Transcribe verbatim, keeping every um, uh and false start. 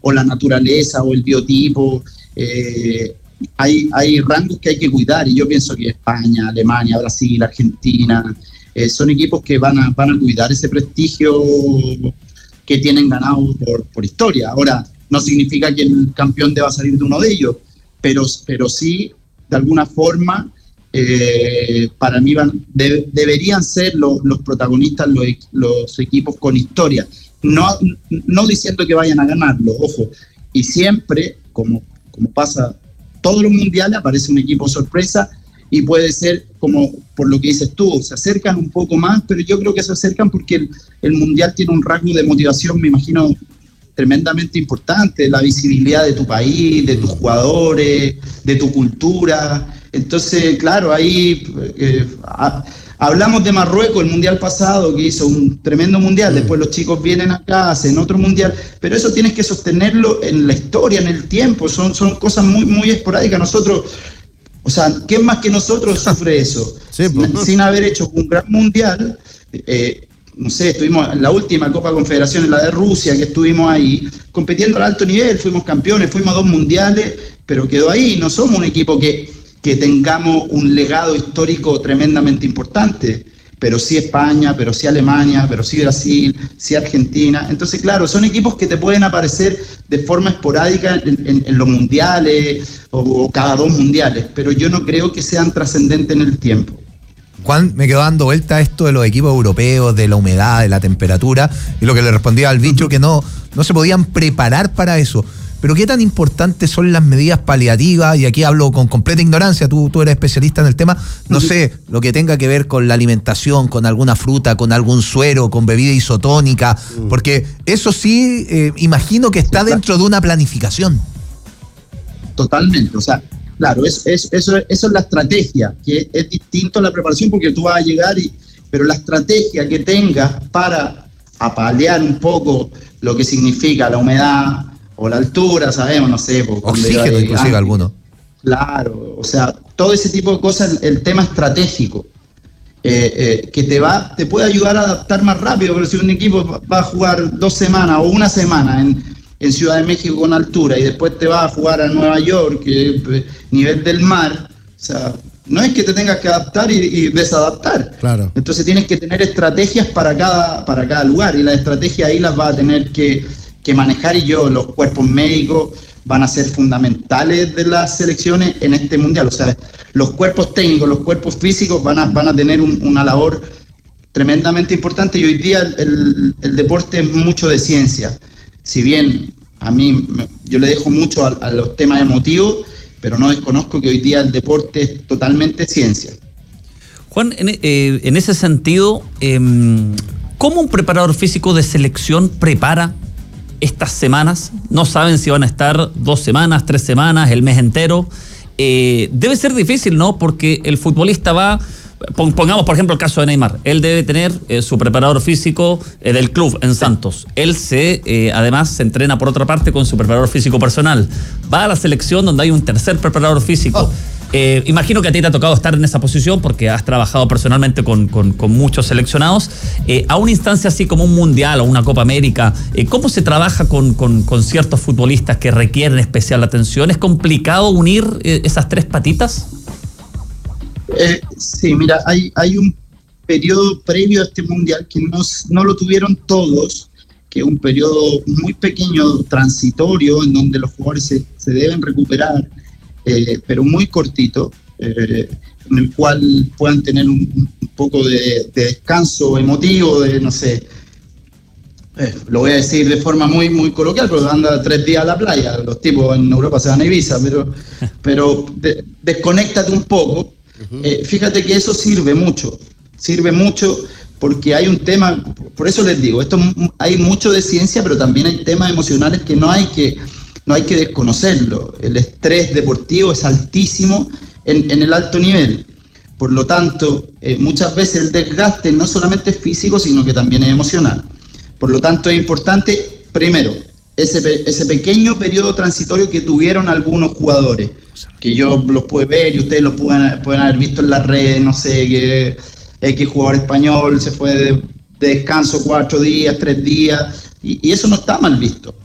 o la naturaleza o el biotipo. Eh, hay, hay rangos que hay que cuidar, y yo pienso que España, Alemania, Brasil, Argentina, eh, son equipos que van a, van a cuidar ese prestigio que tienen ganado por, por historia. Ahora, no significa que el campeón deba salir de uno de ellos, pero, pero sí, de alguna forma, eh, para mí van, de, deberían ser los, los protagonistas, los, los equipos con historia. No, no diciendo que vayan a ganarlo, ojo. Y siempre, como, como pasa todos los mundiales, aparece un equipo sorpresa y puede ser, como por lo que dices tú, se acercan un poco más, pero yo creo que se acercan porque el, el mundial tiene un rango de motivación, me imagino, tremendamente importante, la visibilidad de tu país, de tus jugadores, de tu cultura. Entonces, claro, ahí eh, a, hablamos de Marruecos, el mundial pasado, que hizo un tremendo mundial, después los chicos vienen acá, hacen otro mundial, pero eso tienes que sostenerlo en la historia, en el tiempo, son, son cosas muy, muy esporádicas. Nosotros, o sea, ¿quién más que nosotros sufre eso? Sí, pues. sin, sin haber hecho un gran mundial, eh, no sé, estuvimos en la última Copa Confederaciones, la de Rusia, que estuvimos ahí, compitiendo al alto nivel, fuimos campeones, fuimos a dos mundiales, pero quedó ahí. No somos un equipo que, que tengamos un legado histórico tremendamente importante, pero sí España, pero sí Alemania, pero sí Brasil, sí Argentina. Entonces, claro, son equipos que te pueden aparecer de forma esporádica en, en, en los mundiales o, o cada dos mundiales, pero yo no creo que sean trascendentes en el tiempo. Juan, me quedó dando vuelta esto de los equipos europeos, de la humedad, de la temperatura, y lo que le respondía al bicho, que no, no se podían preparar para eso. Pero ¿qué tan importantes son las medidas paliativas? Y aquí hablo con completa ignorancia, tú, tú eres especialista en el tema. No sé, lo que tenga que ver con la alimentación, con alguna fruta, con algún suero, con bebida isotónica, porque eso sí, eh, imagino que está dentro de una planificación. Totalmente, o sea, claro, es, es, eso, eso es la estrategia, que es distinto a la preparación porque tú vas a llegar, y, pero la estrategia que tengas para apalear un poco lo que significa la humedad o la altura, sabemos, no sé. Pues, oxígeno, inclusive alguno. Claro, o sea, todo ese tipo de cosas, el, el tema estratégico, eh, eh, que te va, te puede ayudar a adaptar más rápido, pero si un equipo va a jugar dos semanas o una semana en, en Ciudad de México con altura y después te va a jugar a Nueva York, que es nivel del mar, o sea, no es que te tengas que adaptar y, y desadaptar. Claro. Entonces tienes que tener estrategias para cada, para cada lugar, y las estrategias ahí las vas a tener que, que manejar, y yo, los cuerpos médicos van a ser fundamentales de las selecciones en este mundial. O sea, los cuerpos técnicos, los cuerpos físicos van a, van a tener un, una labor tremendamente importante, y hoy día el, el, el deporte es mucho de ciencia. Si bien a mí, yo le dejo mucho a, a los temas emotivos, pero no desconozco que hoy día el deporte es totalmente ciencia. Juan, en, eh, en ese sentido, eh, ¿cómo un preparador físico de selección prepara estas semanas? No saben si van a estar dos semanas, tres semanas, el mes entero. Eh, debe ser difícil, ¿no? Porque el futbolista va, pongamos por ejemplo el caso de Neymar, él debe tener eh, su preparador físico eh, del club en Santos. Él se, eh, además se entrena por otra parte con su preparador físico personal. Va a la selección donde hay un tercer preparador físico. Oh. Eh, imagino que a ti te ha tocado estar en esa posición porque has trabajado personalmente con, con, con muchos seleccionados. Eh, a una instancia así como un mundial o una Copa América, eh, ¿cómo se trabaja con, con, con ciertos futbolistas que requieren especial atención? ¿Es complicado unir eh, esas tres patitas? Eh, sí, mira, hay, hay un periodo previo a este mundial que no, no lo tuvieron todos, que es un periodo muy pequeño, transitorio, en donde los jugadores se, se deben recuperar. Eh, pero muy cortito, eh, en el cual puedan tener un, un poco de, de descanso emotivo, de no sé, eh, lo voy a decir de forma muy muy coloquial, pero anda tres días a la playa, los tipos en Europa se van a Ibiza, pero, pero de, desconéctate un poco. Eh, fíjate que eso sirve mucho, sirve mucho porque hay un tema, por eso les digo, esto hay mucho de ciencia, pero también hay temas emocionales que no hay que No hay que desconocerlo. El estrés deportivo es altísimo en, en el alto nivel. Por lo tanto, eh, muchas veces el desgaste no solamente es físico, sino que también es emocional. Por lo tanto, es importante, primero, ese, ese pequeño periodo transitorio que tuvieron algunos jugadores, que yo los pude ver y ustedes los pueden, pueden haber visto en las redes, no sé, que X jugador español se fue de, de descanso cuatro días, tres días, y, y eso no está mal visto.